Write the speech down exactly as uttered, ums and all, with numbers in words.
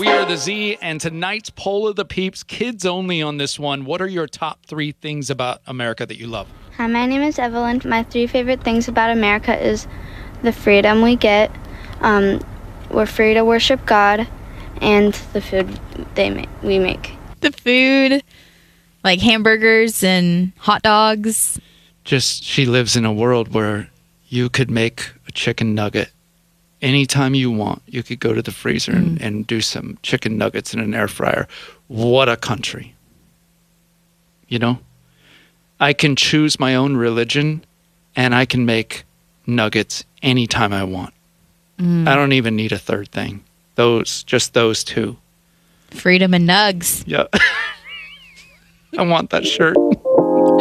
We are the Z, and tonight's poll of the peeps, kids only on this one. What are your top three things about America that you love? Hi, my name is Evelyn. My three favorite things about America is the freedom we get, um, we're free to worship God, and the food they make, we make. The food, like hamburgers and hot dogs. Just, she lives in a world where you could make a chicken nugget anytime you want. You could go to the freezer mm. and, and do some chicken nuggets in an air fryer. What a country. You know? I can choose my own religion, and I can make nuggets anytime I want. Mm. I don't even need a third thing. Those, just those two. Freedom and nugs. Yeah. I want that shirt.